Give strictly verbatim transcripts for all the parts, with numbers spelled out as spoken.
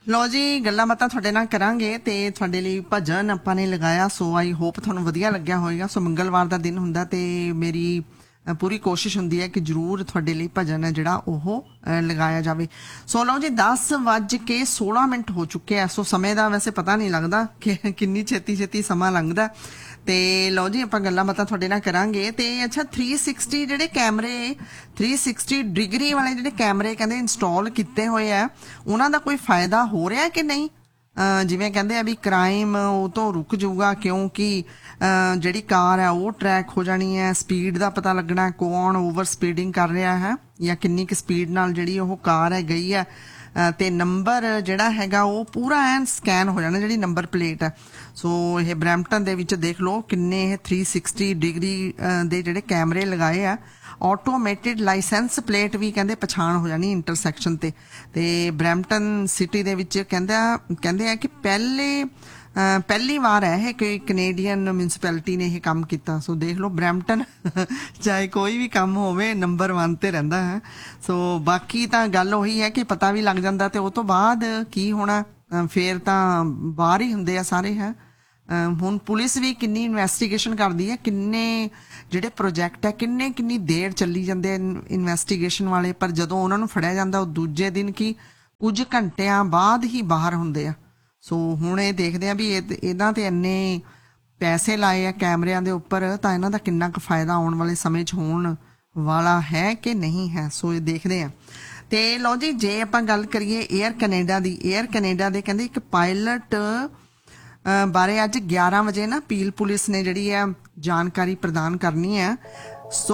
ਲਓ ਜੀ, ਗੱਲਾਂ ਬਾਤਾਂ ਤੁਹਾਡੇ ਨਾਲ ਕਰਾਂਗੇ ਤੇ ਤੁਹਾਡੇ ਲਈ ਭਜਨ ਆਪਾਂ ਨੇ ਲਗਾਇਆ। ਸੋ ਆਈ ਹੋਪ ਤੁਹਾਨੂੰ ਵਧੀਆ ਲੱਗਿਆ ਹੋਏਗਾ। ਸੋ ਮੰਗਲਵਾਰ ਦਾ ਦਿਨ ਹੁੰਦਾ ਤੇ ਮੇਰੀ ਪੂਰੀ ਕੋਸ਼ਿਸ਼ ਹੁੰਦੀ ਹੈ ਕਿ ਜ਼ਰੂਰ ਤੁਹਾਡੇ ਲਈ ਭਜਨ ਹੈ ਜਿਹੜਾ ਉਹ ਲਗਾਇਆ ਜਾਵੇ। ਸੋ ਲਓ ਜੀ, ਦਸ ਵੱਜ ਕੇ ਸੋਲਾਂ ਮਿੰਟ ਹੋ ਚੁੱਕੇ ਆ। ਸੋ ਸਮੇਂ ਦਾ ਵੈਸੇ ਪਤਾ ਨਹੀਂ ਲੱਗਦਾ ਕਿ ਕਿੰਨੀ ਛੇਤੀ ਛੇਤੀ ਸਮਾਂ ਲੰਘਦਾ। ਤੇ ਲਓ ਜੀ, ਆਪਾਂ ਗੱਲਾਂ ਬਾਤਾਂ ਤੁਹਾਡੇ ਨਾਲ ਕਰਾਂਗੇ। ਤੇ ਅੱਛਾ, ਥ੍ਰੀ ਸਿਕਸਟੀ ਜਿਹੜੇ ਕੈਮਰੇ ਥ੍ਰੀ ਸਿਕਸਟੀ ਡਿਗਰੀ ਵਾਲੇ ਜਿਹੜੇ ਕੈਮਰੇ ਕਹਿੰਦੇ ਇੰਸਟਾਲ ਕੀਤੇ ਹੋਏ ਆ, ਉਹਨਾਂ ਦਾ ਕੋਈ ਫਾਇਦਾ ਹੋ ਰਿਹਾ ਕਿ ਨਹੀਂ? ਜਿਵੇਂ ਕਹਿੰਦੇ ਆ ਵੀ ਕ੍ਰਾਈਮ ਉਹ ਤੋਂ ਰੁਕ ਜਾਊਗਾ ਕਿਉਂਕਿ ਜਿਹੜੀ ਕਾਰ ਹੈ ਉਹ ਟਰੈਕ ਹੋ ਜਾਣੀ ਹੈ, ਸਪੀਡ ਦਾ ਪਤਾ ਲੱਗਣਾ ਕੌਣ ਓਵਰ ਸਪੀਡਿੰਗ ਕਰ ਰਿਹਾ ਹੈ ਜਾਂ ਕਿੰਨੀ ਕੁ ਸਪੀਡ ਨਾਲ ਜਿਹੜੀ ਉਹ ਕਾਰ ਹੈ ਗਈ ਹੈ, ਤੇ ਨੰਬਰ ਜਿਹੜਾ ਹੈਗਾ ਉਹ ਪੂਰਾ ਐਨ ਸਕੈਨ ਹੋ ਜਾਣਾ, ਜਿਹੜੀ ਨੰਬਰ ਪਲੇਟ ਹੈ। ਸੋ ਇਹ ਬਰੈਂਪਟਨ ਦੇ ਵਿੱਚ ਦੇਖ ਲਓ ਕਿੰਨੇ ਇਹ ਥ੍ਰੀ ਸਿਕਸਟੀ ਡਿਗਰੀ ਦੇ ਜਿਹੜੇ ਕੈਮਰੇ ਲਗਾਏ ਆ। ਆਟੋਮੇਟਿਡ ਲਾਇਸੈਂਸ ਪਲੇਟ ਵੀ ਕਹਿੰਦੇ ਪਛਾਣ ਹੋ ਜਾਣੀ ਇੰਟਰਸੈਕਸ਼ਨ ਤੇ। ਤੇ ਬਰੈਂਪਟਨ ਸਿਟੀ ਦੇ ਵਿੱਚ ਕਹਿੰਦਾ ਕਹਿੰਦੇ ਆ ਕਿ ਪਹਿਲੇ ਪਹਿਲੀ ਵਾਰ ਹੈ ਇਹ ਕਿ ਕੈਨੇਡੀਅਨ ਮਿਊਨਿਸਪੈਲਿਟੀ ਨੇ ਇਹ ਕੰਮ ਕੀਤਾ। ਸੋ ਦੇਖ ਲਓ, ਬਰੈਂਪਟਨ ਚਾਹੇ ਕੋਈ ਵੀ ਕੰਮ ਹੋਵੇ ਨੰਬਰ ਵਨ ਤੇ ਰਹਿੰਦਾ ਹੈ। ਸੋ ਬਾਕੀ ਤਾਂ ਗੱਲ ਉਹੀ ਹੈ ਕਿ ਪਤਾ ਵੀ ਲੱਗ ਜਾਂਦਾ ਤੇ ਉਹ ਤੋਂ ਬਾਅਦ ਕੀ ਹੋਣਾ, ਫੇਰ ਤਾਂ ਬਾਹਰ ਹੀ ਹੁੰਦੇ ਆ ਸਾਰੇ ਹੈ। ਹੁਣ ਪੁਲਿਸ ਵੀ ਕਿੰਨੀ ਇਨਵੈਸਟੀਗੇਸ਼ਨ ਕਰਦੀ ਹੈ, ਕਿੰਨੇ ਜਿਹੜੇ ਪ੍ਰੋਜੈਕਟ ਹੈ ਕਿੰਨੇ ਕਿੰਨੀ ਦੇਰ ਚੱਲੀ ਜਾਂਦੇ ਇਨਵੈਸਟੀਗੇਸ਼ਨ ਵਾਲੇ, ਪਰ ਜਦੋਂ ਉਹਨਾਂ ਨੂੰ ਫੜਿਆ ਜਾਂਦਾ ਉਹ ਦੂਜੇ ਦਿਨ ਕੀ ਕੁਝ ਘੰਟਿਆਂ ਬਾਅਦ ਹੀ ਬਾਹਰ ਹੁੰਦੇ ਆ। ਸੋ ਹੁਣ ਇਹ ਦੇਖਦੇ ਆ ਵੀ ਇਹ ਇਹਨਾਂ ਤੇ ਇੰਨੇ ਪੈਸੇ ਲਾਏ ਆ ਕੈਮਰਿਆਂ ਦੇ ਉੱਪਰ, ਤਾਂ ਇਹਨਾਂ ਦਾ ਕਿੰਨਾ ਕੁ ਫਾਇਦਾ ਆਉਣ ਵਾਲੇ ਸਮੇਂ 'ਚ ਹੋਣ ਵਾਲਾ ਹੈ ਕਿ ਨਹੀਂ ਹੈ। ਸੋ ਇਹ ਦੇਖਦੇ ਆ। ਤੇ ਲਓ ਜੀ, ਜੇ ਆਪਾਂ ਗੱਲ ਕਰੀਏ ਏਅਰ ਕੈਨੇਡਾ ਦੀ, ਏਅਰ ਕੈਨੇਡਾ ਦੇ ਕਹਿੰਦੇ ਇੱਕ ਪਾਇਲਟ ਬਾਰੇ ਅੱਜ ਗਿਆਰਾਂ ਵਜੇ ਨਾ ਪੀਲ ਪੁਲਿਸ ਨੇ ਜਿਹੜੀ ਹੈ ਜਾਣਕਾਰੀ ਪ੍ਰਦਾਨ ਕਰਨੀ ਹੈ। ਸੋ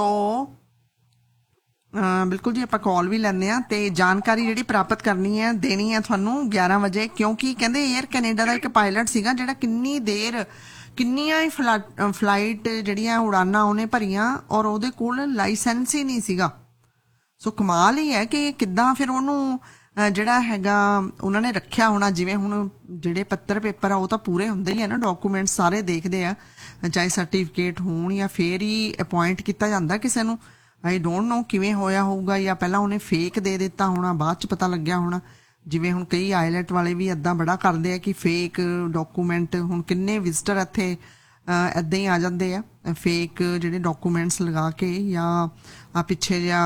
ਬਿਲਕੁਲ ਜੀ, ਆਪਾਂ ਕਾਲ ਵੀ ਲੈਂਦੇ ਹਾਂ ਤੇ ਜਾਣਕਾਰੀ ਜਿਹੜੀ ਪ੍ਰਾਪਤ ਕਰਨੀ ਹੈ ਦੇਣੀ ਹੈ ਤੁਹਾਨੂੰ ਗਿਆਰਾਂ ਵਜੇ, ਕਿਉਂਕਿ ਕਹਿੰਦੇ ਏਅਰ ਕੈਨੇਡਾ ਦਾ ਇੱਕ ਪਾਇਲਟ ਸੀਗਾ ਜਿਹੜਾ ਕਿੰਨੀ ਦੇਰ ਕਿੰਨੀਆਂ ਹੀ ਫਲਾ ਫਲਾਈਟ ਜਿਹੜੀਆਂ ਉਡਾਨਾਂ ਉਹਨੇ ਭਰੀਆਂ ਔਰ ਉਹਦੇ ਕੋਲ ਲਾਇਸੈਂਸ ਹੀ ਨਹੀਂ ਸੀਗਾ। ਸੋ ਕਮਾਲ ਹੀ ਹੈ ਕਿ ਕਿੱਦਾਂ ਫਿਰ ਉਹਨੂੰ ਜਿਹੜਾ ਹੈਗਾ ਉਹਨਾਂ ਨੇ ਰੱਖਿਆ ਹੋਣਾ। ਜਿਵੇਂ ਹੁਣ ਜਿਹੜੇ ਪੱਤਰ ਪੇਪਰ ਆ ਉਹ ਤਾਂ ਪੂਰੇ ਹੁੰਦੇ ਹੀ ਆ ਨਾ, ਡਾਕੂਮੈਂਟ ਸਾਰੇ ਦੇਖਦੇ ਆ, ਚਾਹੇ ਸਰਟੀਫਿਕੇਟ ਹੋਣ ਜਾਂ ਫੇਰ ਹੀ ਅਪੁਆਇੰਟ ਕੀਤਾ ਜਾਂਦਾ ਕਿਸੇ ਨੂੰ। ਆਈ ਡੋਂਟ ਨੋ ਕਿਵੇਂ ਹੋਇਆ ਹੋਊਗਾ, ਜਾਂ ਪਹਿਲਾਂ ਉਹਨੇ ਫੇਕ ਦੇ ਦਿੱਤਾ ਹੋਣਾ, ਬਾਅਦ 'ਚ ਪਤਾ ਲੱਗਿਆ ਹੋਣਾ। ਜਿਵੇਂ ਹੁਣ ਕਈ ਆਈਲੈਟ ਵਾਲੇ ਵੀ ਇੱਦਾਂ ਬੜਾ ਕਰਦੇ ਆ ਕਿ ਫੇਕ ਡਾਕੂਮੈਂਟ, ਹੁਣ ਕਿੰਨੇ ਵਿਜ਼ਟਰ ਇੱਥੇ ਇੱਦਾਂ ਹੀ ਆ ਜਾਂਦੇ ਆ ਫੇਕ ਜਿਹੜੇ ਡਾਕੂਮੈਂਟਸ ਲਗਾ ਕੇ। ਜਾਂ ਆ ਪਿੱਛੇ ਜਿਹਾ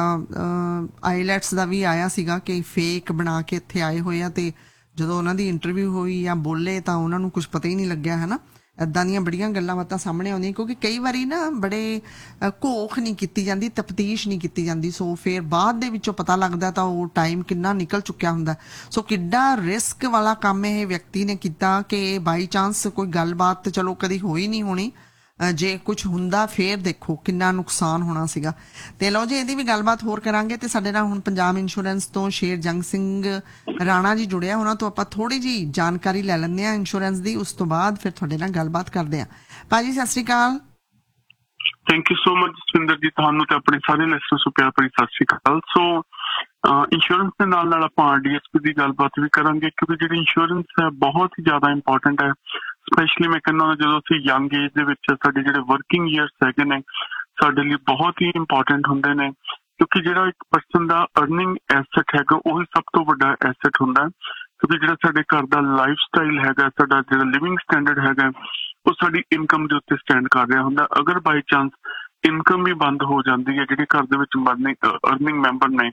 ਆਈਲੈਟਸ ਦਾ ਵੀ ਆਇਆ ਸੀਗਾ ਕਿ ਫੇਕ ਬਣਾ ਕੇ ਇੱਥੇ ਆਏ ਹੋਏ ਆ, ਤੇ ਜਦੋਂ ਉਹਨਾਂ ਦੀ ਇੰਟਰਵਿਊ ਹੋਈ ਜਾਂ ਬੋਲੇ ਤਾਂ ਉਹਨਾਂ ਨੂੰ ਕੁਝ ਪਤਾ ਹੀ ਨਹੀਂ ਲੱਗਿਆ ਹੈ ਨਾ। ਇੱਦਾਂ ਦੀਆਂ ਬੜੀਆਂ ਗੱਲਾਂ ਬਾਤਾਂ ਸਾਹਮਣੇ ਆਉਂਦੀਆਂ, ਕਿਉਂਕਿ ਕਈ ਵਾਰੀ ਨਾ ਬੜੇ ਘੋਖ ਨਹੀਂ ਕੀਤੀ ਜਾਂਦੀ, ਤਫਤੀਸ਼ ਨਹੀਂ ਕੀਤੀ ਜਾਂਦੀ। ਸੋ ਫਿਰ ਬਾਅਦ ਦੇ ਵਿੱਚੋਂ ਪਤਾ ਲੱਗਦਾ ਤਾਂ ਉਹ ਟਾਈਮ ਕਿੰਨਾ ਨਿਕਲ ਚੁੱਕਿਆ ਹੁੰਦਾ। ਸੋ ਕਿੱਡਾ ਰਿਸਕ ਵਾਲਾ ਕੰਮ ਇਹ ਵਿਅਕਤੀ ਨੇ ਕੀਤਾ ਕਿ ਬਾਈ ਚਾਂਸ ਕੋਈ ਗੱਲਬਾਤ ਚਲੋ ਕਦੀ ਹੋਈ ਨਹੀਂ ਹੋਣੀ, ਜੇ ਕੁਝ ਹੁੰਦਾ ਫੇਰ ਦੇਖੋ ਕਿੰਨਾ ਨੁਕਸਾਨ ਹੋਣਾ ਸੀਗਾ। ਤੇ ਲਓ ਜੀ, ਇਹਦੀ ਵੀ ਗੱਲਬਾਤ ਹੋਰ ਕਰਾਂਗੇ। ਤੇ ਸਾਡੇ ਨਾਲ ਹੁਣ ਪੰਜਾਬ ਇੰਸ਼ੋਰੈਂਸ ਤੋਂ ਸ਼ੇਰ ਜੰਗ ਸਿੰਘ ਰਾਣਾ ਜੀ ਜੁੜਿਆ, ਉਹਨਾਂ ਤੋਂ ਆਪਾਂ ਥੋੜੀ ਜਿਹੀ ਜਾਣਕਾਰੀ ਲੈ ਲੈਂਦੇ ਹਾਂ ਇੰਸ਼ੋਰੈਂਸ ਦੀ, ਉਸ ਤੋਂ ਬਾਅਦ ਫਿਰ ਤੁਹਾਡੇ ਨਾਲ ਗੱਲਬਾਤ ਕਰਦੇ ਹਾਂ। ਭਾਜੀ ਸਤਿ ਸ਼੍ਰੀ ਅਕਾਲ। Thank you so much Jaswinder ਜੀ, ਤੁਹਾਨੂੰ ਤੇ ਆਪਣੇ ਸਾਰੇ ਲਿਸਨਰਸ ਨੂੰ ਪਿਆਰ ਭਰੀ ਸਤਿ ਸ਼੍ਰੀ ਅਕਾਲ। ਸੋ ਇੰਸ਼ੋਰੈਂਸ ਦੇ ਨਾਲ ਨਾਲ ਆਪਾਂ ਆਰਡੀਐਸਪੀ ਦੀ ਗੱਲਬਾਤ ਵੀ ਕਰਾਂਗੇ, ਕਿਉਂਕਿ ਜਿਹੜੀ ਇੰਸ਼ੋਰੈਂਸ ਹੈ ਬਹੁਤ ਹੀ ਜ਼ਿਆਦਾ ਇੰਪੋਰਟੈਂਟ ਹੈ। ਸਪੈਸ਼ਲੀ ਮੈਂ ਕਹਿੰਦਾ ਜਦੋਂ ਅਸੀਂ ਯੰਗ ਏਜ ਦੇ ਵਿੱਚ ਸਾਡੇ ਜਿਹੜੇ ਵਰਕਿੰਗ ਈਅਰਸ ਹੈਗੇ ਨੇ ਸਾਡੇ ਲਈ ਬਹੁਤ ਹੀ ਇੰਪੋਰਟੈਂਟ ਹੁੰਦੇ ਨੇ, ਕਿਉਂਕਿ ਜਿਹੜਾ ਇੱਕ ਪਰਸਨ ਦਾ ਅਰਨਿੰਗ ਐਸੈਟ ਹੈਗਾ ਉਹੀ ਸਭ ਤੋਂ ਵੱਡਾ ਐਸੈਟ ਹੁੰਦਾ। ਕਿਉਂਕਿ ਜਿਹੜਾ ਸਾਡੇ ਘਰ ਦਾ ਲਾਈਫ ਸਟਾਈਲ ਹੈਗਾ, ਸਾਡਾ ਜਿਹੜਾ ਲਿਵਿੰਗ ਸਟੈਂਡਰਡ ਹੈਗਾ, ਉਹ ਸਾਡੀ ਇਨਕਮ ਦੇ ਉੱਤੇ ਸਟੈਂਡ ਕਰ ਰਿਹਾ ਹੁੰਦਾ। ਅਗਰ ਬਾਈ ਚਾਂਸ ਇਨਕਮ ਵੀ ਬੰਦ ਹੋ ਜਾਂਦੀ ਹੈ ਜਿਹੜੇ ਘਰ ਦੇ ਵਿੱਚ ਅਰਨਿੰਗ ਮੈਂਬਰ ਨੇ,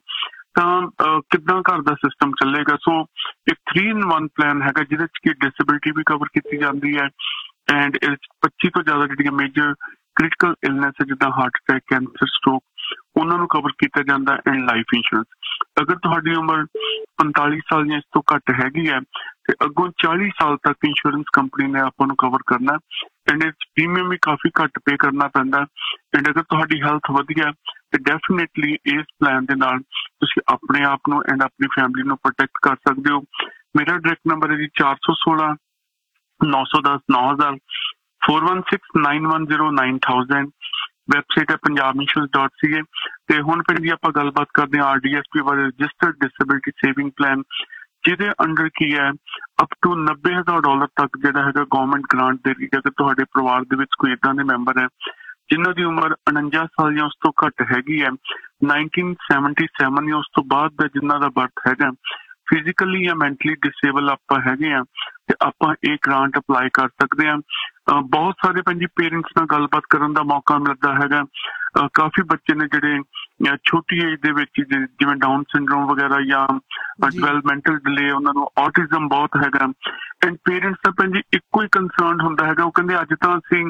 ਤਾਂ ਕਿੱਦਾਂ ਘਰ ਦਾ ਸਿਸਟਮ ਚੱਲੇਗਾ। ਸੋ ਇੱਕ ਥ੍ਰੀ ਇਨ ਵਨ ਪਲਾਨ ਹੈਗਾ ਜਿਹਦੇ ਚ ਕਿ ਡਿਸੇਬਿਲਿਟੀ ਵੀ ਕਵਰ ਕੀਤੀ ਜਾਂਦੀ ਹੈ, ਐਂਡ ਇਹਦੇ ਚ ਪੱਚੀ ਤੋਂ ਜ਼ਿਆਦਾ ਜਿਹੜੀਆਂ ਮੇਜਰ ਕ੍ਰਿਟੀਕਲ ਇਲਨੈਸ ਹੈ ਜਿੱਦਾਂ ਹਾਰਟ ਅਟੈਕ, ਕੈਂਸਰ, ਸਟ੍ਰੋਕ, ਉਹਨਾਂ ਨੂੰ ਕਵਰ ਕੀਤਾ ਜਾਂਦਾ। ਐਂਡ ਲਾਈਫ ਇੰਸ਼ੋਰੈਂਸ, ਅਗਰ ਤੁਹਾਡੀ ਉਮਰ ਪੰਤਾਲੀ ਸਾਲ ਜਾਂ ਇਸ ਤੋਂ ਘੱਟ ਹੈਗੀ ਹੈ ਤੇ ਅੱਗੋਂ ਚਾਲੀ ਸਾਲ ਤੱਕ ਇੰਸ਼ੋਰੈਂਸ ਕੰਪਨੀ ਨੇ ਆਪਾਂ ਨੂੰ ਕਵਰ ਕਰਨਾ, ਐਂਡ ਇਸ ਪ੍ਰੀਮੀਅਮ ਵੀ ਕਾਫੀ ਘੱਟ ਪੇ ਕਰਨਾ ਪੈਂਦਾ। ਐਂਡ ਅਗਰ ਤੁਹਾਡੀ ਹੈਲਥ ਵਧੀਆ ਤੇ ਡੈਫੀਨੇਟਲੀ ਇਸ ਪਲਾਨ ਦੇ ਨਾਲ ਤੁਸੀਂ ਆਪਣੇ ਆਪ ਨੂੰ ਐਂਡ ਆਪਣੀ ਫੈਮਿਲੀ ਨੂੰ ਪ੍ਰੋਟੈਕਟ ਕਰ ਸਕਦੇ ਹੋ। ਮੇਰਾ ਡਾਇਰੈਕਟ ਨੰਬਰ ਹੈ ਜੀ ਚਾਰ ਸੌ ਸੋਲਾਂ ਨੌ ਸੌ ਦਸ ਨੌ ਹਜ਼ਾਰ four one six nine one zero nine thousand. Website ਹੈ ਪੰਜਾਬ ਇੰਸ਼ੋਰੈਂਸ ਡਾਟ ਸੀ ਏ। ਤੇ ਹੁਣ ਫਿਰ ਜੀ ਆਪਾਂ ਗੱਲਬਾਤ ਕਰਦੇ ਹਾਂ ਆਰ ਡੀ ਐਸ ਪੀ ਬਾਰੇ, ਰਜਿਸਟਰਡ ਡਿਸੇਬਿਲਿਟੀ ਸੇਵਿੰਗ ਪਲਾਨ, ਜਿਹਦੇ ਅੰਡਰ ਕੀ ਹੈ ਅਪ ਟੂ ਨੱਬੇ ਹਜ਼ਾਰ ਡਾਲਰ ਤੱਕ ਜਿਹੜਾ ਹੈਗਾ ਗਵਰਨਮੈਂਟ ਗ੍ਰਾਂਟ ਦੇ ਰਹੀ ਹੈ। ਅਗਰ ਤੁਹਾਡੇ ਪਰਿਵਾਰ ਦੇ ਵਿੱਚ ਕੋਈ ਏਦਾਂ ਦੇ ਮੈਂਬਰ ਹੈ ਜਿਨ੍ਹਾਂ ਦੀ ਉਮਰ ਉਣੰਜਾ ਸਾਲ ਜਾਂ ਉਸ ਤੋਂ ਘੱਟ ਹੈਗੀ ਹੈ, ਨਾਈਨਟੀਨ ਸੈਵਨਟੀ ਸੈਵਨ ਜਾਂ ਉਸ ਤੋਂ ਬਾਅਦ ਦਾ ਜਿਨ੍ਹਾਂ ਦਾ ਬਰਥ ਹੈਗਾ, ਫਿਜ਼ੀਕਲੀ ਜਾਂ ਮੈਂਟਲੀ ਡਿਸੇਬਲ ਆਪਾਂ ਹੈਗੇ ਆ ਤੇ ਆਪਾਂ ਇਹ ਗ੍ਰਾਂਟ ਅਪਲਾਈ ਕਰ ਸਕਦੇ ਆ। ਬਹੁਤ ਸਾਰੇ ਭੈਣ ਜੀ ਪੇਰੈਂਟਸ ਨਾਲ ਗੱਲਬਾਤ ਕਰਨ ਦਾ ਮੌਕਾ ਮਿਲਦਾ ਹੈਗਾ। ਕਾਫੀ ਬੱਚੇ ਨੇ ਜਿਹੜੇ ਛੋਟੀ ਏਜ ਦੇ ਵਿੱਚ ਜਿਵੇਂ ਡਾਊਨ ਸਿੰਡਰੋਮ ਵਗੈਰਾ ਜਾਂ ਡਿਵੈਲਪਮੈਂਟਲ ਡਿਲੇ, ਉਹਨਾਂ ਨੂੰ ਆਟਿਜ਼ਮ ਬਹੁਤ ਹੈਗਾ ਐਂਡ ਪੇਰੈਂਟਸ ਦਾ ਭੈਣ ਜੀ ਇੱਕੋ ਹੀ ਕੰਸਰਨ ਹੁੰਦਾ ਹੈਗਾ। ਉਹ ਕਹਿੰਦੇ ਅੱਜ ਤਾਂ ਅਸੀਂ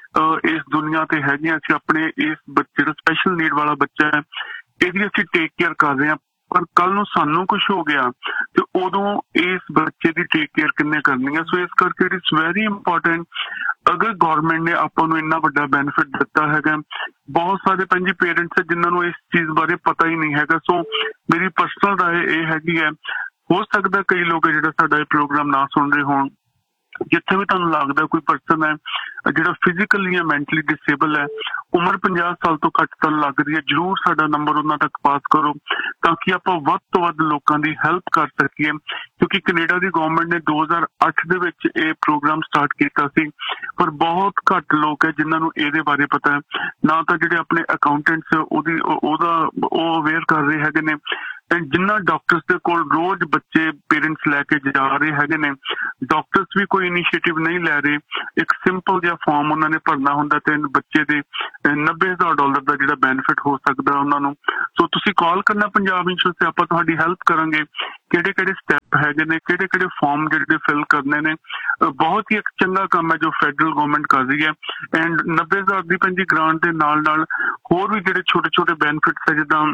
ਇਸ ਦੁਨੀਆ ਤੇ ਹੈਗੇ ਆ, ਅਸੀਂ ਆਪਣੇ ਇਸ ਜਿਹੜਾ ਸਪੈਸ਼ਲ ਨੀਡ ਵਾਲਾ ਬੱਚਾ ਹੈ ਇਹਦੀ ਅਸੀਂ ਟੇਕ ਕੇਅਰ ਕਰ ਰਹੇ ਹਾਂ, ਪਰ ਕੱਲ ਨੂੰ ਸਾਨੂੰ ਕੁਝ ਹੋ ਗਿਆ ਤੇ ਉਦੋਂ ਇਸ ਬੱਚੇ ਦੀ ਟੇਕ ਕੇਅਰ ਕਿੰਨੇ ਕਰਨੀ ਹੈ। ਸੋ ਇਸ ਕਰਕੇ ਇਟ ਇਜ਼ ਵੈਰੀ ਇੰਪੋਰਟੈਂਟ, ਅਗਰ ਗੌਰਮੈਂਟ ਨੇ ਆਪਾਂ ਨੂੰ ਇੰਨਾ ਵੱਡਾ ਬੈਨੀਫਿਟ ਦਿੱਤਾ ਹੈਗਾ, ਬਹੁਤ ਸਾਰੇ ਪੰਜੀ ਪੇਰੈਂਟਸ ਹੈ ਜਿਨ੍ਹਾਂ ਨੂੰ ਇਸ ਚੀਜ਼ ਬਾਰੇ ਪਤਾ ਹੀ ਨਹੀਂ ਹੈਗਾ। ਸੋ ਮੇਰੀ ਪਰਸਨਲ ਰਾਏ ਇਹ ਹੈਗੀ ਹੈ, ਹੋ ਸਕਦਾ ਕਈ ਲੋਕ ਜਿਹੜਾ ਸਾਡਾ ਇਹ ਪ੍ਰੋਗਰਾਮ ਨਾ ਸੁਣ ਰਹੇ ਹੋਣ, ਜਿੱਥੇ ਵੀ ਤੁਹਾਨੂੰ ਲੱਗਦਾ ਕੋਈ ਪਰਸਨ ਹੈ ਜਿਹੜਾ ਫਿਜ਼ੀਕਲੀ ਜਾਂ ਮੈਂਟਲੀ ਡਿਸੇਬਲ ਹੈ, ਉਮਰ ਪੰਜਾਹ ਸਾਲ ਤੋਂ ਘੱਟ ਤੁਹਾਨੂੰ ਲੱਗ ਰਹੀ ਹੈ, ਜ਼ਰੂਰ ਸਾਡਾ ਨੰਬਰ ਉਹਨਾਂ ਤੱਕ ਪਾਸ ਕਰੋ ਤਾਂ ਕਿ ਆਪਾਂ ਵੱਧ ਤੋਂ ਵੱਧ ਲੋਕਾਂ ਦੀ ਹੈਲਪ ਕਰ ਸਕੀਏ। ਕਿਉਂਕਿ ਕੈਨੇਡਾ ਦੀ ਗਵਰਨਮੈਂਟ ਨੇ ਦੋ ਹਜ਼ਾਰ ਅੱਠ ਦੇ ਵਿੱਚ ਇਹ ਪ੍ਰੋਗਰਾਮ ਸਟਾਰਟ ਕੀਤਾ ਸੀ, ਪਰ ਬਹੁਤ ਘੱਟ ਲੋਕ ਹੈ ਜਿਨ੍ਹਾਂ ਨੂੰ ਇਹਦੇ ਬਾਰੇ ਪਤਾ ਹੈ। ਨਾ ਤਾਂ ਜਿਹੜੇ ਆਪਣੇ ਅਕਾਊਂਟੈਂਟਸ ਉਹਦੀ ਉਹਦਾ ਉਹ ਅਵੇਅਰ ਕਰ ਰਹੇ ਹੈਗੇ ਨੇ, ਜਿੰਨਾ ਡਾਕਟਰਸ ਦੇ ਕੋਲ ਰੋਜ਼ ਬੱਚੇ ਪੇਰੈਂਟਸ ਲੈ ਕੇ ਜਾ ਰਹੇ ਹੈਗੇ ਨੇ, ਡਾਕਟਰਸ ਵੀ ਕੋਈ ਇਨੀਸ਼ੀਏਟਿਵ ਨਹੀਂ ਲੈ ਰਹੇ। ਇੱਕ ਸਿੰਪਲ ਜਿਹਾ ਫਾਰਮ ਉਹਨਾਂ ਨੇ ਭਰਨਾ ਹੁੰਦਾ ਤੇ ਬੱਚੇ ਦੇ ਨੱਬੇ ਹਜ਼ਾਰ ਡਾਲਰ ਦਾ ਜਿਹੜਾ ਬੈਨੀਫਿਟ ਹੋ ਸਕਦਾ ਉਹਨਾਂ ਨੂੰ। ਸੋ ਤੁਸੀਂ ਕਾਲ ਕਰਨਾ ਪੰਜਾਬ ਇੰਸ਼ੋਰੈਂਸ ਤੇ, ਆਪਾਂ ਤੁਹਾਡੀ ਹੈਲਪ ਕਰਾਂਗੇ। ਕਿਹੜੇ ਕਿਹੜੇ ਸਟੈਪ ਹੈਗੇ ਨੇ, ਕਿਹੜੇ ਕਿਹੜੇ ਫਾਰਮ ਜਿਹੜੇ ਫਿਲ ਕਰਨੇ ਨੇ, ਬਹੁਤ ਹੀ ਇੱਕ ਚੰਗਾ ਕੰਮ ਹੈ ਜੋ ਫੈਡਰਲ ਗਵਰਨਮੈਂਟ ਕਰ ਰਹੀ ਹੈ। ਐਂਡ ਨੱਬੇ ਹਜ਼ਾਰ ਦੀ ਪੰਜੀ ਗ੍ਰਾਂਟ ਦੇ ਨਾਲ ਨਾਲ ਹੋਰ ਵੀ ਜਿਹੜੇ ਛੋਟੇ ਛੋਟੇ ਬੈਨੀਫਿਟਸ ਹੈ, ਜਿੱਦਾਂ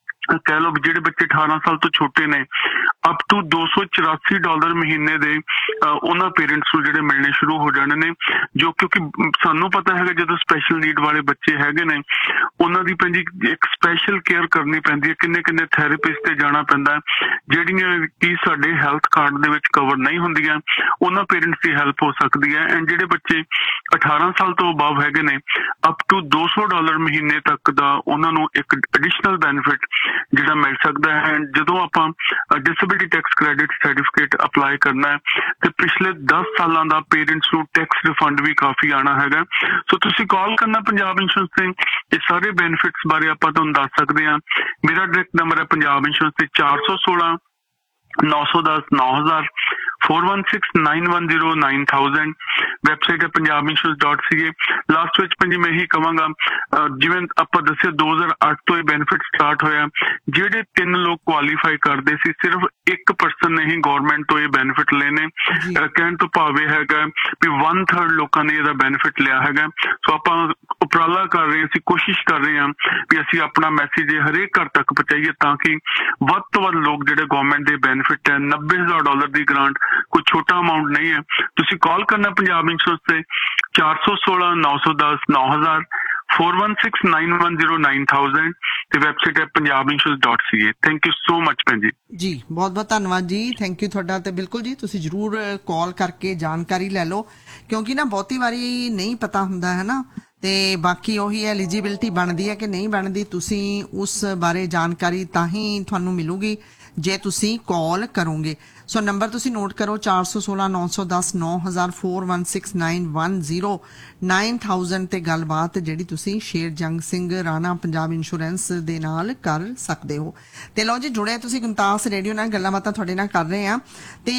ਕਹਿ ਲਓ ਜਿਹੜੇ ਬੱਚੇ ਅਠਾਰਾਂ ਸਾਲ ਤੋਂ ਛੋਟੇ ਨੇ, ਅਪ ਟੂ ਦੋ ਸੌ ਚੁਰਾਸੀ ਡਾਲਰ ਮਹੀਨੇ ਦੇ ਉਹਨਾਂ ਪੇਰੈਂਟਸ ਨੂੰ ਜਿਹੜੇ ਮਿਲਣੇ ਸ਼ੁਰੂ ਹੋ ਜਾਣੇ ਨੇ, ਜੋ ਕਿਉਂਕਿ ਸਾਨੂੰ ਪਤਾ ਹੈਗਾ ਜਦੋਂ ਸਪੈਸ਼ਲ ਨੀਡ ਵਾਲੇ ਬੱਚੇ ਹੈਗੇ ਨੇ ਉਹਨਾਂ ਦੀ ਪੈਂਦੀ ਇੱਕ ਸਪੈਸ਼ਲ ਕੇਅਰ ਕਰਨੀ ਪੈਂਦੀ ਹੈ, ਕਿੰਨੇ ਕਿੰਨੇ ਥੈਰੇਪਿਸਟ ਤੇ ਜਾਣਾ ਪੈਂਦਾ, ਜਿਹੜੀਆਂ ਕਿ ਸਾਡੇ ਹੈਲਥ ਕਾਰਡ ਦੇ ਵਿੱਚ ਕਵਰ ਨਹੀਂ ਹੁੰਦੀਆਂ, ਉਹਨਾਂ ਪੇਰੈਂਟਸ ਦੀ ਹੈਲਪ ਹੋ ਸਕਦੀ ਹੈ। ਐਂਡ ਜਿਹੜੇ ਬੱਚੇ ਅਠਾਰਾਂ ਸਾਲ ਤੋਂ ਅਬਵ ਹੈਗੇ ਨੇ, ਅਪ ਟੂ ਦੋ ਸੌ ਡਾਲਰ ਮਹੀਨੇ ਤੱਕ ਦਾ ਉਹਨਾਂ ਨੂੰ ਇੱਕ ਐਡੀਸ਼ਨਲ ਬੈਨੀਫਿਟ ਜਿਹੜਾ ਮਿਲ ਸਕਦਾ ਹੈ। ਜਦੋਂ ਆਪਾਂ disability tax credit certificate apply ਕਰਨਾ ਹੈ ਤੇ ਪਿਛਲੇ ਦਸ ਸਾਲਾਂ ਦਾ ਪੇਰੈਂਟਸ ਨੂੰ ਟੈਕਸ ਰਿਫੰਡ ਵੀ ਕਾਫੀ ਆਣਾ ਹੈਗਾ। ਸੋ ਤੁਸੀਂ ਕਾਲ ਕਰਨਾ ਪੰਜਾਬ ਇੰਸ਼ੋਰੈਂਸ ਤੇ, ਇਹ ਸਾਰੇ ਬੈਨੀਫਿਟਸ ਬਾਰੇ ਆਪਾਂ ਤੁਹਾਨੂੰ ਦੱਸ ਸਕਦੇ ਹਾਂ। ਮੇਰਾ ਡਾਇਰੈਕਟ ਨੰਬਰ ਹੈ ਪੰਜਾਬ ਇੰਸ਼ੋਰੈਂਸ ਤੇ ਚਾਰ ਸੌ ਸੋਲਾਂ ਨੌ ਸੌ ਦਸ ਨੌ ਹਜ਼ਾਰ four one six nine one zero nine thousand। Website ਹੈ ਪੰਜਾਬ ਇੰਸ਼ੋਰੈਂਸ ਡਾਟ ਸੀ ਏ। ਲਾਸਟ ਵਿੱਚ ਪੰਜੀ ਮੈਂ ਇਹੀ ਕਵਾਂਗਾ, ਜਿਵੇਂ ਆਪਾਂ ਦੱਸਿਆ ਦੋ ਹਜ਼ਾਰ ਅੱਠ ਤੋਂ ਇਹ ਬੈਨੀਫਿਟ ਸਟਾਰਟ ਹੋਇਆ, ਜਿਹੜੇ ਤਿੰਨ ਲੋਕ ਕੁਆਲੀਫਾਈ ਕਰਦੇ ਸੀ, ਸਿਰਫ ਇੱਕ ਪਰਸਨ ਨੇ ਹੀ ਗੌਰਮੈਂਟ ਤੋਂ ਇਹ ਬੈਨੀਫਿਟ ਲੈਣੇ। ਕਹਿਣ ਤੋਂ ਭਾਵੇਂ ਹੈਗਾ ਵੀ ਵਨ ਥਰਡ ਲੋਕਾਂ ਨੇ ਇਹਦਾ ਬੈਨੀਫਿਟ ਲਿਆ ਹੈਗਾ। ਸੋ ਆਪਾਂ ਉਪਰਾਲਾ ਕਰ ਰਹੇ ਹਾਂ, ਅਸੀਂ ਕੋਸ਼ਿਸ਼ ਕਰ ਰਹੇ ਹਾਂ ਵੀ ਅਸੀਂ ਆਪਣਾ ਮੈਸੇਜ ਹਰੇਕ ਘਰ ਤੱਕ ਪਹੁੰਚਾਈਏ ਤਾਂ ਕਿ ਵੱਧ ਤੋਂ ਵੱਧ ਲੋਕ ਜਿਹੜੇ ਗਵਰਨਮੈਂਟ ਦੇ ਬੈਨੀਫਿਟ ਹੈ, ਨੱਬੇ ਹਜ਼ਾਰ ਡਾਲਰ ਦੀ ਗ੍ਰਾਂਟ ਕੋਈ ਛੋਟਾ ਅਮਾਊਂਟ ਨਹੀਂ ਹੈ। ਤੁਸੀਂ ਕਾਲ ਕਰਨਾ ਪੰਜਾਬ ਇੰਸ਼ੋਰੈਂਸ ਤੇ ਚਾਰ ਸੌ ਸੋਲਾਂ ਨੌ ਸੌ ਦਸ ਨੌ ਹਜ਼ਾਰ four one six nine one zero nine thousand ਤੇ ਵੈਬਸਾਈਟ ਹੈ Punjab insurance dot C A. Thank you so much ਭੈਣ ਜੀ। ਜੀ ਬਹੁਤ ਬਹੁਤ ਧੰਨਵਾਦ ਜੀ, ਥੈਂਕ ਯੂ ਤੁਹਾਡਾ। ਤੇ ਬਿਲਕੁਲ ਜੀ ਤੁਸੀਂ ਜ਼ਰੂਰ ਕਾਲ ਕਰਕੇ ਜਾਣਕਾਰੀ ਲੈ ਲਓ, ਕਿਉਂਕਿ ਨਾ ਬਹੁਤੀ ਵਾਰੀ ਨਹੀਂ ਪਤਾ ਹੁੰਦਾ ਹੈ ਨਾ, ਤੇ ਬਾਕੀ ਉਹੀ ਐਲੀਜੀਬਿਲਿਟੀ ਬਣਦੀ ਹੈ ਕਿ ਨਹੀਂ ਬਣਦੀ, ਤੁਸੀਂ ਉਸ ਬਾਰੇ ਜਾਣਕਾਰੀ ਤਾਂ ਹੀ ਤੁਹਾਨੂੰ ਮਿਲੂਗੀ ਜੇ ਤੁਸੀਂ ਕਾਲ ਕਰੋਗੇ। ਸੋ ਨੰਬਰ ਤੁਸੀਂ ਨੋਟ ਕਰੋ ਚਾਰ ਸੌ ਸੋਲਾਂ ਨੌ ਸੌ ਦਸ ਨੌ ਹਜ਼ਾਰ four one six nine one zero nine thousand ਤੇ ਗੱਲਬਾਤ ਜਿਹੜੀ ਤੁਸੀਂ ਸ਼ੇਰ ਜੰਗ ਸਿੰਘ ਰਾਣਾ ਪੰਜਾਬ ਇੰਸ਼ੋਰੈਂਸ ਦੇ ਨਾਲ ਕਰ ਸਕਦੇ ਹੋ। ਤੇ ਲਓ ਜੀ, ਜੁੜੇ ਤੁਸੀਂ ਗੁਮਤਾਸ ਰੇਡੀਓ ਨਾਲ, ਗੱਲਾਂ ਬਾਤਾਂ ਤੁਹਾਡੇ ਨਾਲ ਕਰ ਰਹੇ ਹਾਂ। ਤੇ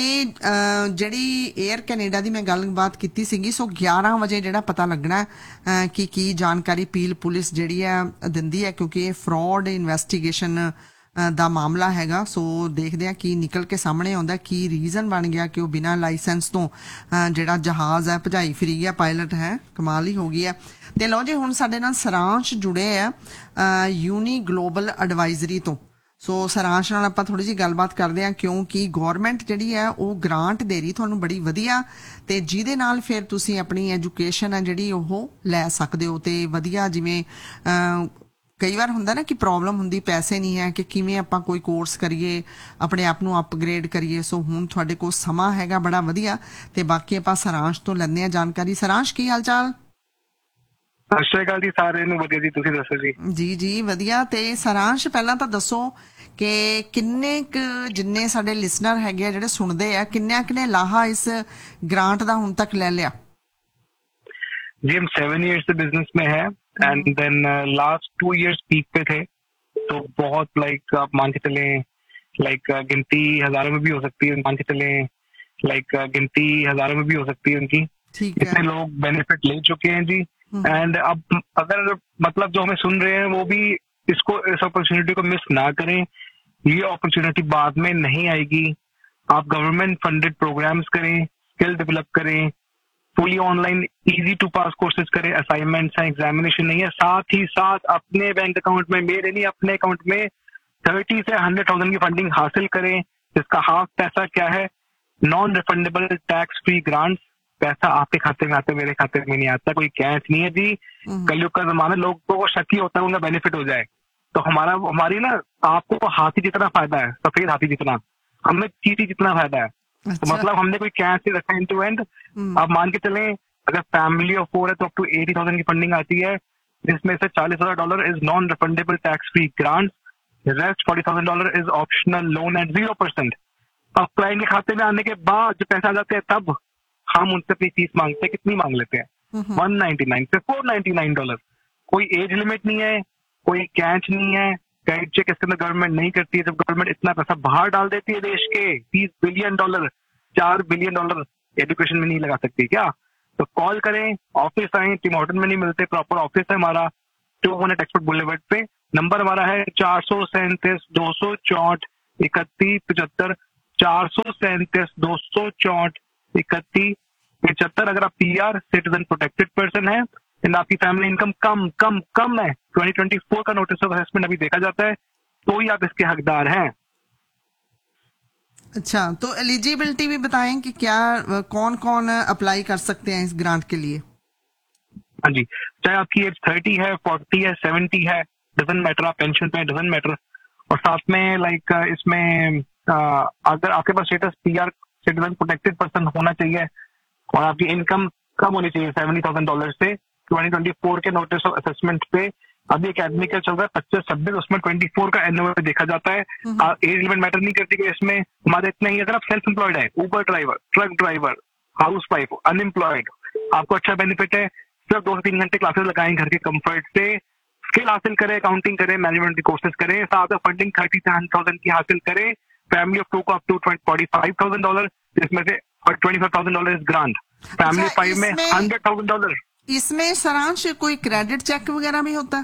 ਜਿਹੜੀ 에ਅਰ ਕੈਨੇਡਾ ਦੀ ਮੈਂ ਗੱਲਬਾਤ ਕੀਤੀ ਸੀਗੀ, ਸੋ ਗਿਆਰਾਂ ਵਜੇ ਜਿਹੜਾ ਪਤਾ ਲੱਗਣਾ ਕਿ ਕੀ ਜਾਣਕਾਰੀ ਪੀਲ ਪੁਲਿਸ ਜਿਹੜੀ ਹੈ ਦਿੰਦੀ ਹੈ, ਕਿਉਂਕਿ ਇਹ ਫਰਾਡ ਇਨਵੈਸਟੀਗੇਸ਼ਨ ਦਾ ਮਾਮਲਾ ਹੈਗਾ। ਸੋ ਦੇਖਦੇ ਆ ਕੀ ਨਿਕਲ ਕੇ ਸਾਹਮਣੇ ਆਉਂਦਾ, ਕੀ ਰੀਜ਼ਨ ਬਣ ਗਿਆ ਕਿ ਉਹ ਬਿਨਾਂ ਲਾਇਸੈਂਸ ਤੋਂ ਜਿਹੜਾ ਜਹਾਜ਼ ਹੈ ਭਜਾਈ ਫਰੀ ਹੈ, ਪਾਇਲਟ ਹੈ, ਕਮਾਲ ਹੀ ਹੋ ਗਈ ਹੈ। ਤੇ ਲਓ ਜੀ, ਹੁਣ ਸਾਡੇ ਨਾਲ ਸਰਾਂਸ਼ ਜੁੜੇ ਆ ਯੂਨੀ ਗਲੋਬਲ ਐਡਵਾਈਜ਼ਰੀ ਤੋਂ। ਸੋ ਸਰਾਂਸ਼ ਨਾਲ ਆਪਾਂ ਥੋੜੀ ਜਿਹੀ ਗੱਲਬਾਤ ਕਰਦੇ ਹਾਂ, ਕਿਉਂਕਿ ਗੌਰਮੈਂਟ ਜਿਹੜੀ ਹੈ ਉਹ ਗ੍ਰਾਂਟ ਦੇ ਰਹੀ ਤੁਹਾਨੂੰ ਬੜੀ ਵਧੀਆ, ਤੇ ਜਿਹਦੇ ਨਾਲ ਫਿਰ ਤੁਸੀਂ ਆਪਣੀ ਐਜੂਕੇਸ਼ਨ ਹੈ ਜਿਹੜੀ ਉਹ ਲੈ ਸਕਦੇ ਹੋ। ਤੇ ਵਧੀਆ, ਜਿਵੇਂ ਕਈ ਵਾਰ ਹੁੰਦਾ ਨਾ ਕਿ ਪ੍ਰੋਬਲਮ ਹੁੰਦੀ, ਪੈਸੇ ਨਹੀਂ ਹੈ ਕਿ ਕਿਵੇਂ ਆਪਾਂ ਕੋਈ ਕੋਰਸ ਕਰੀਏ, ਆਪਣੇ ਆਪ ਨੂੰ ਅਪਗ੍ਰੇਡ ਕਰੀਏ। ਸੋ ਹੁਣ ਤੁਹਾਡੇ ਕੋਲ ਸਮਾਂ ਹੈਗਾ ਬੜਾ ਵਧੀਆ, ਤੇ ਬਾਕੀ ਆਪਾਂ ਸਰਾਂਸ਼ ਤੋਂ ਲੈਂਦੇ ਹਾਂ ਜਾਣਕਾਰੀ। ਸਰਾਂਸ਼, ਕੀ ਹਾਲ ਚਾਲ? ਸਤਿ ਸ਼੍ਰੀ ਅਕਾਲ ਜੀ ਸਾਰਿਆਂ ਨੂੰ। ਵਧੀਆ ਜੀ, ਤੁਸੀਂ ਦੱਸੋ ਜੀ? ਜੀ ਜੀ ਵਧੀਆ। ਤੇ ਸਰਾਂਸ਼, ਪਹਿਲਾਂ ਤਾਂ ਦੱਸੋ ਕਿ ਕਿੰਨੇ ਕੁ, ਜਿੰਨੇ ਸਾਡੇ ਲਿਸਨਰ ਹੈਗੇ ਆ ਜਿਹੜੇ ਸੁਣਦੇ ਆ, ਕਿੰਨੇ ਕਿੰਨੇ ਲਾਹਾ ਇਸ ग्रांट ਦਾ ਹੁਣ तक ले लिया? जी हम सेवन ईयर्स से बिजनेस में है and then last two years peak पे थे, तो बहुत लाइक आप मान के चले लाइक गिनती हजारों में भी हो सकती है, मान के चले लाइक गिनती हजारों में भी हो सकती है उनकी। ठीक है। इतने लोग बेनिफिट ले चुके हैं जी। एंड अब अगर मतलब जो हमें सुन रहे हैं वो भी इसको, इस अपॉर्चुनिटी को मिस ना करें। ये अपॉर्चुनिटी बाद में नहीं आएगी। आप गवर्नमेंट फंडेड प्रोग्राम्स करें, स्किल डेवलप करें, fully online easy to pass courses करें, असाइनमेंट्स हैं, एग्जामिनेशन नहीं है। साथ ही साथ अपने बैंक अकाउंट में, मेरे नहीं अपने अकाउंट में थर्टी से हंड्रेड थाउजेंड की फंडिंग हासिल करें, जिसका हाफ पैसा क्या है, non refundable tax free grants. पैसा आपके खाते में आता है, मेरे खाते में नहीं आता, कोई कैश नहीं है जी। कलयुग का जमाना, लोगों को शक ही होता है उनका बेनिफिट हो जाए। तो हमारा हमारी ना, आपको हाथी जितना फायदा है, सफेद हाथी जितना, हमें चीटी जितना फायदा है। अच्छा। तो मतलब हमने कोई कैश नहीं रखा एंड टू एंड। आप मान के चलें अगर फैमिली ऑफ फोर है तो अप टू एटी थाउजेंड की फंडिंग आती है, जिसमें से चालीस हजार dollar is non refundable tax free grant, rest forty thousand dollar is optional loan eight zero percent. अब क्लाइंट के खाते में आने के बाद जो पैसा आ जाते हैं, तब हम उनसे अपनी फीस मांगते हैं। कितनी मांग लेते हैं? वन नाइनटी नाइन से फोर नाइनटी नाइन डॉलर। कोई एज लिमिट नहीं है, कोई कैच नहीं है, क्रेडिट चेक इसके अंदर गवर्नमेंट नहीं करती है। जब गवर्नमेंट इतना पैसा बाहर डाल देती है देश के, तीस बिलियन डॉलर, चार बिलियन डॉलर एजुकेशन में नहीं लगा सकती क्या? तो कॉल करें, ऑफिस आए, टिम हॉर्टन में नहीं मिलते, प्रॉपर ऑफिस है हमारा टू हंड्रेड एक्सपर्ट बुलेवर्ड पे। नंबर हमारा है चार सौ सैंतीस दो सौ चौंठ इकतीस पिछहत्तर, चार सौ सैंतीस दो सौ चौंठ इकतीस पिछहत्तर। अगर आप P R citizen protected person है एंड आपकी फैमिली इनकम कम कम कम है, ट्वेंटी ट्वेंटी फोर का नोटिस ऑफ असेसमेंट अभी देखा जाता है, तो ही आप इसके हकदार हैं। अच्छा, तो एलिजिबिलिटी भी बताएं कि क्या कौन कौन अप्लाई कर सकते हैं इस ग्रांट के लिए? हाँ जी, चाहे आपकी एज थर्टी है, फोर्टी है, सेवेंटी है, डजंट मैटर, आप पेंशन पे डजंट मैटर। और साथ में लाइक इसमें आ, अगर आपके पास status P R citizen protected person होना चाहिए और आपकी इनकम कम होनी चाहिए सेवेंटी थाउजेंड डॉलर से। ट्वेंटी ट्वेंटी फोर के नोटिस ऑफ असेसमेंट पे अभी एकेडमिक चल रहा है पच्चीस छब्बीस, उसमें ट्वेंटी फोर का एनुअल देखा जाता है। एज लिमिट मैटर नहीं करती कि इसमें हमारे इतना ही। अगर आप सेल्फ एम्प्लॉयड है, Uber driver, truck driver, house wife, unemployed, आपको अच्छा बेनिफिट है। सिर्फ दो से तीन घंटे क्लासेस लगाएं घर के कंफर्ट से, स्किल हासिल करें, अकाउंटिंग करें, मैनेजमेंट की कोर्सेज करें, साथ में फंडिंग थर्टी से हंड्रेड थाउजेंड की हासिल करें। फैमिली ऑफ टू को up to forty five thousand dollar, जिसमें से twenty five thousand dollar is grant. Family अच्छा, फाइव में इसमें- हंड्रेड थाउजेंड डॉलर। इसमें सारांश कोई क्रेडिट चेक वगैरह भी होता है?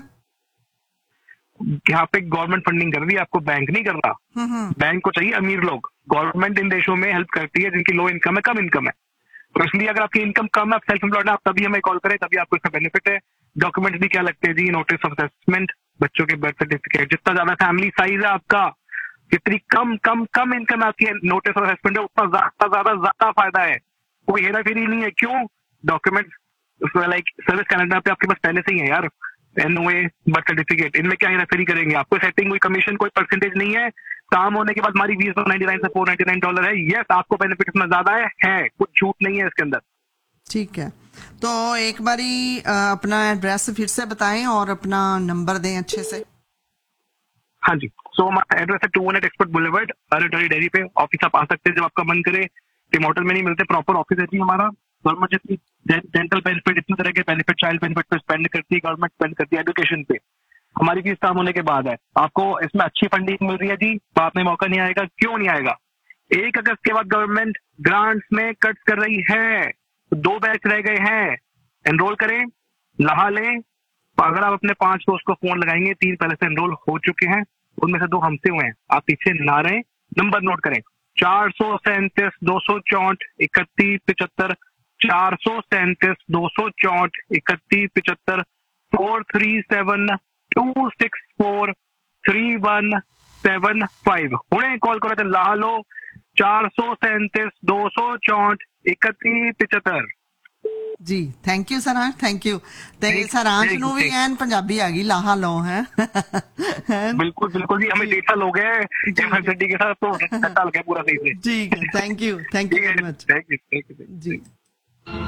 यहाँ पे गवर्नमेंट फंडिंग कर रही है, आपको बैंक नहीं कर रहा। बैंक को चाहिए अमीर लोग। गवर्नमेंट इन देशों में हेल्प करती है जिनकी लो इनकम है, कम इनकम है। तो इसलिए अगर आपकी इनकम कम है, आप सेल्फ एम्प्लॉयड है, आप तभी हमें कॉल करें, तभी आपको इसका बेनिफिट है। डॉक्यूमेंट्स भी क्या लगते हैं जी? नोटिस ऑफ असेसमेंट, बच्चों के बर्थ सर्टिफिकेट, जितना ज्यादा फैमिली साइज है आपका, जितनी कम कम कम इनकम आपकी नोटिस ऑफ असेसमेंट है, उतना ज्यादा ज्यादा ज्यादा फायदा है। कोई हेरा फेरी नहीं है। क्यों? डॉक्यूमेंट लाइक सर्विस कैनेडा पे आपके पास पहले से ही है यार, एनओए, बर्थ सर्टिफिकेट, इनमें क्या हेरा फेरी करेंगे? आपको सेटिंग, कोई कमीशन, कोई परसेंटेज नहीं है। काम होने के बाद हमारी फीस नाइनटी नाइन से फोर नाइनटी नाइन डॉलर है। यस, आपको बेनिफिट इतना ज्यादा है, है कुछ झूठ नहीं है इसके अंदर। ठीक है, तो एक बारी अ, अपना एड्रेस फिर से बताएं और अपना नंबर दें अच्छे से। हाँ जी, सो हमारा एड्रेस है two hundred expert boulevard, अरेटरी dairy पे। ऑफिस आप आ सकते हैं जब आपका मन करे। टिम होटल में नहीं मिलते, प्रॉपर ऑफिस है जी हमारा। गवर्नमेंट जितनी डेंटल बेनिफिट, इतनी तरह के बेनिफिट, चाइल्ड बेनिफिट पे स्पेंड करती है गवर्नमेंट, स्पेंड करती है एजुकेशन पे। हमारी फीस काम होने के बाद है। आपको इसमें अच्छी फंडिंग मिल रही है जी, बाद में मौका नहीं आएगा। क्यों नहीं आएगा? एक अगस्त के बाद गवर्नमेंट ग्रांट्स में कट कर रही है, दो बैच रह गए हैं। एनरोल करें, लहा लें। अगर आप अपने पांच दोस्त को फोन लगाएंगे, तीन पहले से एनरोल हो चुके हैं, उनमें से दो हमसे हुए हैं, आप पीछे ना रहे। नंबर नोट करें, चार सौ सैंतीस दो सौ चौंठ इकतीस पिछहत्तर, चार सौ सैंतीस दो सौ चौंठ इकतीस पिछहत्तर, four three seven to six four three one seven five. हुणे कॉल करो तो ला लो, चार सौ सैंतीस दो सौ चौंठ इकतीस पिछहत्तर। जी, thank you Saransh, thank you. ते सरांश नू भी एन पंजाबी आ गई, लाहा लो है। बिल्कुल बिल्कुल जी, हमें डेढ़ साल हो गए एमएसडी के साथ, तो डाल गया पूरा सही से। ठीक है, thank you, thank you very much. Thank you, thank you ji.